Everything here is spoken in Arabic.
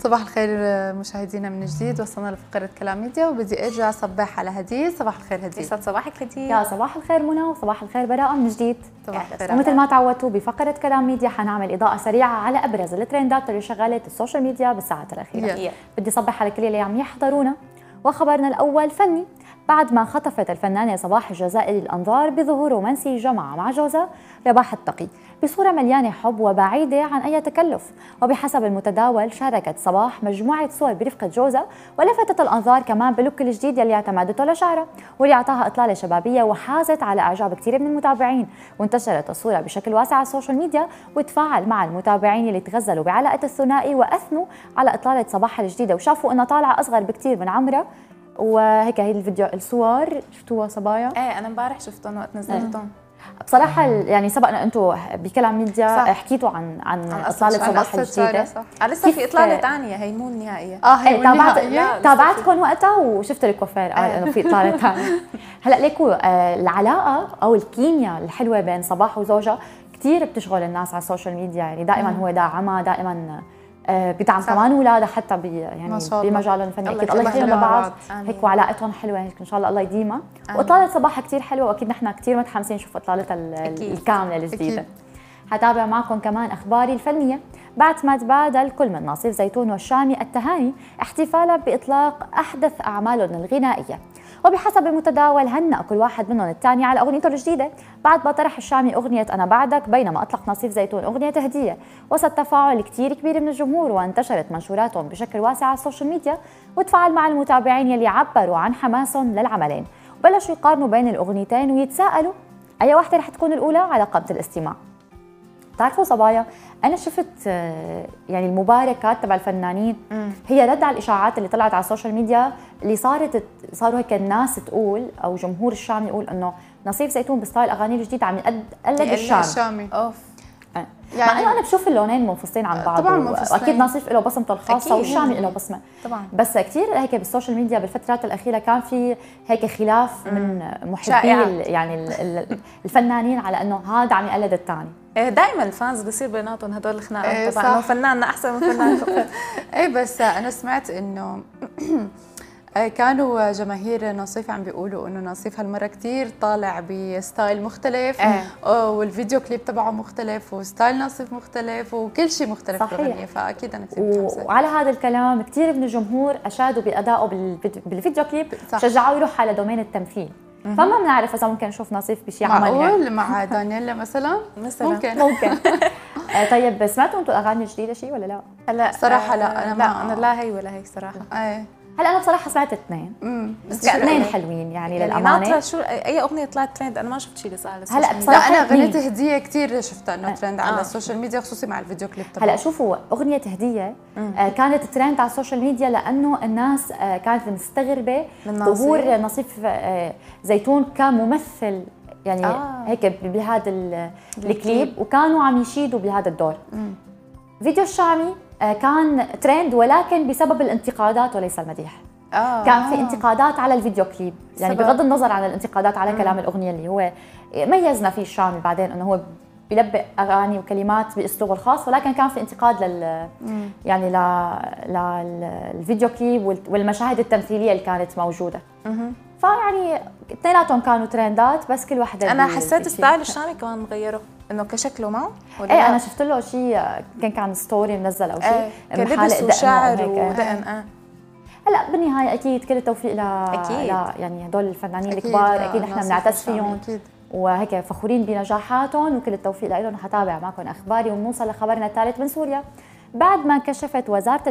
صباح الخير مشاهدينا من جديد. وصلنا لفقرة كلام ميديا وبدي ارجع اصبح على هدية. صباح الخير هدية. يسعد صباحك هدية. يا صباح الخير منى وصباح الخير براءة من جديد. صباح الخير. ومثل ما تعودتوا بفقرة كلام ميديا حنعمل إضاءة سريعة على أبرز الترندات اللي شغلت السوشيال ميديا بالساعات الأخيرة. بدي صبح على كل اللي عم يحضرونا. وخبرنا الأول فني، بعد ما خطفت الفنانة صباح الجزائري الأنظار بظهور رومانسي جمع مع جوزها رباح التقي بصورة مليانة حب وبعيدة عن أي تكلف. وبحسب المتداول شاركت صباح مجموعة صور برفقة جوزها ولفتت الأنظار كمان بلوك الجديد يلي اعتمدته لشعرها واللي أعطاها إطلالة شبابية وحازت على إعجاب كثير من المتابعين. وانتشرت الصورة بشكل واسع على السوشيال ميديا وتفاعل مع المتابعين اللي تغزلوا بعلاقة الثنائي وأثنوا على إطلالة صباح الجديدة وشافوا إنها طالعة أصغر بكثير من عمرها. وهيك هي الفيديو الصور شفتوها صبايا؟ ايه انا امبارح شفتهم وقت نزلتهم. بصراحة يعني سبقنا انتم بكلام ميديا حكيتوا عن اطلالة صباح الجديدة. صح. لسه في اطلالة ثانية هي مو النهائية. هي تابعتكم وقتها وشفت الكوافير قال انه في اطلالة ثانية. هلا ليكو العلاقة او الكيمياء الحلوة بين صباح وزوجها كثير بتشغل الناس على السوشيال ميديا، يعني دائما هو داعمها، دائما بدعم كمان اولادها حتى يعني بمجالهم الفني. اكيد الله يخليهم لبعض هيك وعلاقتهم حلوه هيك ان شاء الله الله يديمها. واطلاله صباح كثير حلوه واكيد نحن كثير متحمسين نشوف اطلالتها الكامله الجديده. حتابع معكم كمان اخباري الفنيه. بعد ما تبادل كل من ناصيف زيتون والشامي التهاني احتفالا باطلاق احدث اعمالهم الغنائيه. وبحسب المتداول هنأ كل واحد منهم الثاني على اغنيته الجديده بعد ما طرح الشامي اغنيه انا بعدك، بينما اطلق ناصيف زيتون اغنيه هديه. وصل تفاعل كثير كبير من الجمهور وانتشرت منشوراتهم بشكل واسع على السوشيال ميديا وتفاعل مع المتابعين يلي عبروا عن حماسهم للعملين وبلشوا يقارنوا بين الاغنيتين ويتساءلوا اي واحده رح تكون الاولى على قبض الاستماع. بتعرفوا صبايا انا شفت يعني المباركات تبع الفنانين هي رد على الاشاعات اللي طلعت على السوشيال ميديا اللي صاروا هيك الناس تقول او جمهور الشام يقول انه ناصيف زيتون بستايل اغانيه الجديد عم يقلد الشامي. اوف يعني مع انه انا بشوف اللونين منفصلين عن بعض. طبعا منفصلين. اكيد ناصيف له بصمته الخاصه والشامي له بصمه طبعا. بس كثير هيك بالسوشيال ميديا بالفترات الاخيره كان في هيك خلاف من محبي يعني الفنانين على انه هذا عم يقلد الثاني. دائما الفانز بصير بيناتهم هدول الخناقات تبع انه فناننا احسن من فنان. ايه بس انا سمعت انه كانوا جماهير ناصيف عم بيقولوا انه ناصيف هالمره كثير طالع بستايل مختلف والفيديو كليب تبعه مختلف وستايل ناصيف مختلف وكل شيء مختلف بالغنية. فاكيد انا كثير متحمسه. وعلى هذا الكلام كثير من الجمهور اشادوا بادائه بالفيديو كليب شجعوه يروح على دومين التمثيل. فما بنعرف اذا ممكن نشوف ناصيف بشيء عمل معقول مع دانييلا مثلا ممكن. طيب سمعتوا انتم الاغاني الجديده شيء ولا لا؟ لا صراحه لا انا لا هي ولا هي صراحه. هلا انا بصراحه سمعت اثنين بس اثنين حلوين يعني للامانه. ناطره شو اي اغنيه طلعت ترند؟ انا ما شفت شيء لسه على هلا بصراحه انا اغنيه هديه كثير شفتها انه ترند على السوشيال ميديا خصوصي مع الفيديو كليب تبعها. هلا شوفوا اغنيه هديه كانت ترند على السوشيال ميديا لانه الناس كانت مستغربه ظهور ناصيف زيتون كممثل يعني هيك بهذا الكليب وكانوا عم يشيدوا بهذا الدور. فيديو الشامي كان ترند ولكن بسبب الانتقادات وليس المديح. كان في انتقادات على الفيديو كليب يعني بغض النظر عن الانتقادات على كلام الاغنيه اللي هو ميزنا فيه الشامي بعدين انه هو بيلبق اغاني وكلمات باسلوبه الخاص، ولكن كان في انتقاد يعني للفيديو كليب والمشاهد التمثيليه اللي كانت موجوده. فيعني اثنيناتهم كانوا ترندات بس كل وحده. انا حسيت ستايل الشامي كمان مغيره انه كشكله ما ايه انا شفت له شيء كان ستوري منزل او شيء كان لبس وشعر ودقن. هلا بالنهايه اكيد كل التوفيق يعني هدول الفنانين الكبار اكيد نحن بنعتز فيهم وهيك فخورين بنجاحاتهم وكل التوفيق لهم. حتابع معكم اخباري وبنوصل لخبرنا الثالث من سوريا. بعد ما كشفت وزاره